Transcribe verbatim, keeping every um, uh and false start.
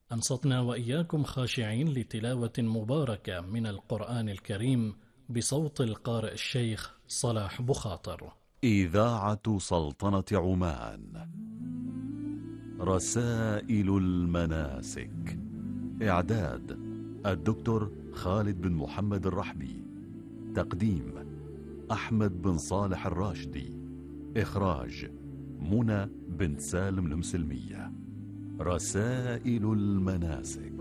أنصتنا وإياكم خاشعين لتلاوة مباركة من القرآن الكريم بصوت القارئ الشيخ صلاح بخاطر. إذاعة سلطنة عمان. رسائل المناسك. إعداد الدكتور خالد بن محمد الرحبي. تقديم أحمد بن صالح الراشدي. إخراج منى بنت سالم المسلمية. رسائل المناسك.